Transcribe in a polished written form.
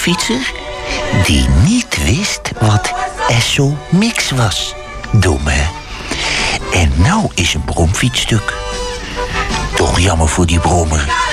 fietser die niet wist wat SO-mix was. Dom, hè? En nou is een bromfiets stuk. Toch jammer voor die brommer.